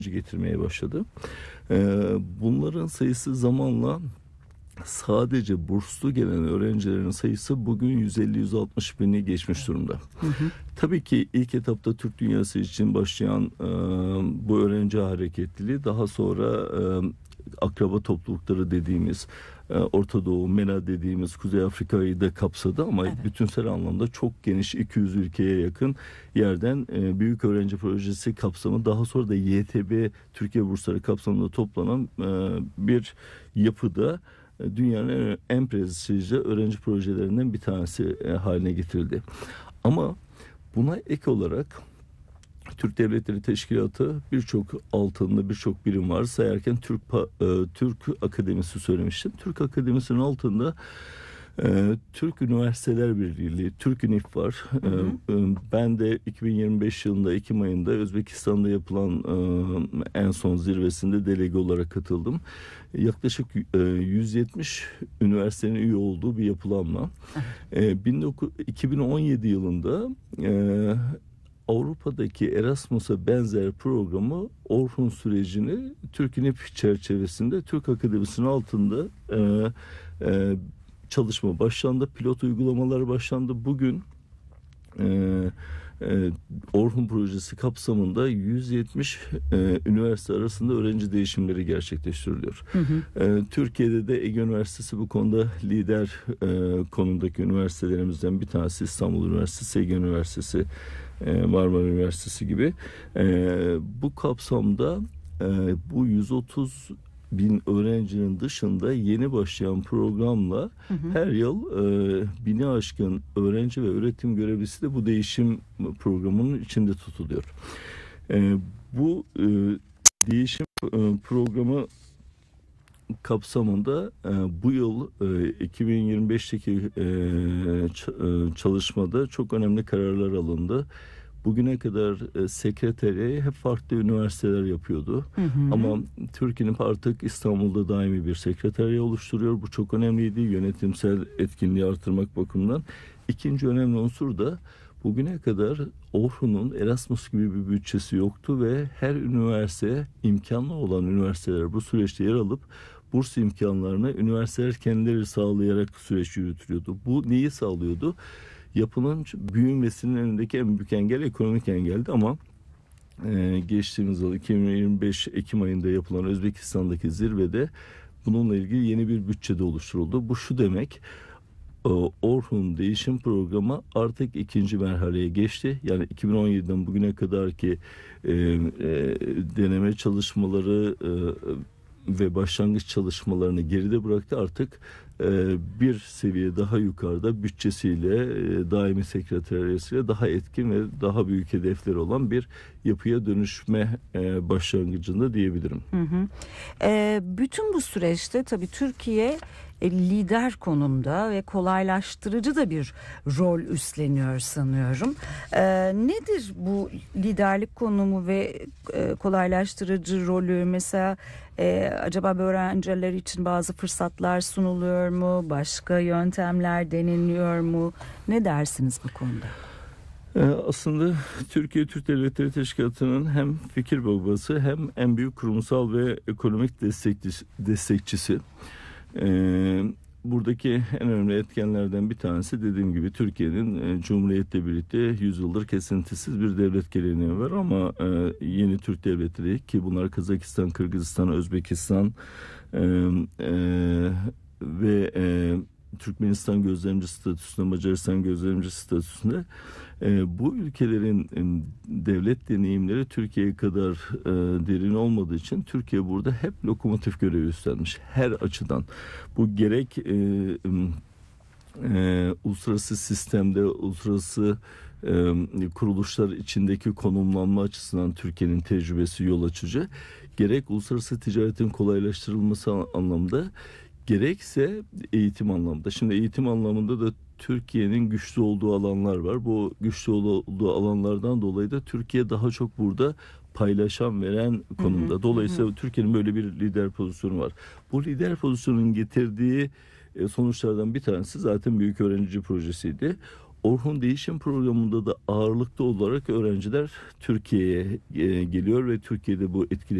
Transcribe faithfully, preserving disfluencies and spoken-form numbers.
getirmeye başladı. Ee, bunların sayısı zamanla sadece burslu gelen öğrencilerin sayısı bugün yüz elli yüz altmış bini geçmiş durumda. Hı hı. Tabii ki ilk etapta Türk dünyası için başlayan e, bu öğrenci hareketliliği daha sonra e, akraba toplulukları dediğimiz e, Orta Doğu, MENA dediğimiz Kuzey Afrika'yı da kapsadı ama evet, bütünsel anlamda çok geniş iki yüz ülkeye yakın yerden e, büyük öğrenci projesi kapsamı, daha sonra da Y T B Türkiye bursları kapsamında toplanan e, bir yapıda dünyanın en prestijli öğrenci projelerinden bir tanesi haline getirildi. Ama buna ek olarak Türk Devletleri Teşkilatı birçok altında birçok birim var. Sayarken Türk Türk Akademisi söylemiştim. Türk Akademisi'nin altında Ee, Türk Üniversiteler Birliği, Türk Ünif var. Hı hı. Ee, ben de iki bin yirmi beş yılında Ekim ayında Özbekistan'da yapılan e, en son zirvesinde delege olarak katıldım. Yaklaşık e, yüz yetmiş üniversitenin üye olduğu bir yapılanma. E, iki bin on yedi yılında e, Avrupa'daki Erasmus'a benzer programı Orhun sürecini Türk Ünif çerçevesinde Türk Akademisi'nin altında e, e, çalışma başlandı. Pilot uygulamalar başlandı. Bugün e, e, Orhun projesi kapsamında yüz yetmiş e, üniversite arasında öğrenci değişimleri gerçekleştiriliyor. Hı hı. E, Türkiye'de de Ege Üniversitesi bu konuda lider e, konumdaki üniversitelerimizden bir tanesi. İstanbul Üniversitesi, Ege Üniversitesi, e, Marmara Üniversitesi gibi. E, bu kapsamda e, bu yüz otuz bin öğrencinin dışında yeni başlayan programla hı hı. her yıl e, bini aşkın öğrenci ve öğretim görevlisi de bu değişim programının içinde tutuluyor. E, bu e, değişim e, programı kapsamında e, bu yıl e, iki bin yirmi beşteki e, ç- e, çalışmada çok önemli kararlar alındı. Bugüne kadar e, sekreteriyeyi hep farklı üniversiteler yapıyordu. Hı hı. Ama Türkiye'nin artık İstanbul'da daimi bir sekreteriye oluşturuyor. Bu çok önemliydi yönetimsel etkinliği artırmak bakımından. İkinci önemli unsur da bugüne kadar Orhun'un Erasmus gibi bir bütçesi yoktu ve her üniversite, imkanlı olan üniversiteler bu süreçte yer alıp burs imkanlarını üniversiteler kendileri sağlayarak süreç yürütülüyordu. Bu neyi sağlıyordu? Yapının büyümesinin önündeki en büyük engel ekonomik engeldi ama e, geçtiğimiz yıl iki bin yirmi beş Ekim ayında yapılan Özbekistan'daki zirvede bununla ilgili yeni bir bütçede oluşturuldu. Bu şu demek, e, Orhun Değişim Programı artık ikinci merhaleye geçti. Yani iki bin on yediden bugüne kadar ki e, e, deneme çalışmaları e, ve başlangıç çalışmalarını geride bıraktı. Artık e, bir seviye daha yukarıda bütçesiyle, e, daimi sekreteriyesiyle daha etkin ve daha büyük hedefleri olan bir yapıya dönüşme e, başlangıcında diyebilirim. Hı hı. E, bütün bu süreçte tabii Türkiye lider konumda ve kolaylaştırıcı da bir rol üstleniyor sanıyorum. Ee, nedir bu liderlik konumu ve e, kolaylaştırıcı rolü? Mesela e, acaba öğrenciler için bazı fırsatlar sunuluyor mu? Başka yöntemler deniliyor mu? Ne dersiniz bu konuda? Aslında Türkiye Türk Devletleri Teşkilatı'nın hem fikir babası hem en büyük kurumsal ve ekonomik destekçisi. destekçisi. Ee, buradaki en önemli etkenlerden bir tanesi dediğim gibi Türkiye'nin e, Cumhuriyet'le birlikte yüzyıldır kesintisiz bir devlet geleneği var ama e, yeni Türk devletleri ki bunlar Kazakistan, Kırgızistan, Özbekistan e, e, ve e, Türkmenistan gözlemci statüsünde, Macaristan gözlemci statüsünde e, bu ülkelerin e, devlet deneyimleri Türkiye'ye kadar e, derin olmadığı için Türkiye burada hep lokomotif görevi üstlenmiş her açıdan. Bu gerek e, e, uluslararası sistemde, uluslararası e, kuruluşlar içindeki konumlanma açısından Türkiye'nin tecrübesi yol açıcı, gerek uluslararası ticaretin kolaylaştırılması anlamda, gerekse eğitim anlamında. Şimdi eğitim anlamında da Türkiye'nin güçlü olduğu alanlar var. Bu güçlü olduğu alanlardan dolayı da Türkiye daha çok burada paylaşan, veren konumda. Dolayısıyla hı hı. Türkiye'nin böyle bir lider pozisyonu var. Bu lider pozisyonun getirdiği sonuçlardan bir tanesi zaten büyük öğrenci projesiydi. Orhun Değişim Programı'nda da ağırlıklı olarak öğrenciler Türkiye'ye e, geliyor ve Türkiye'de bu etkili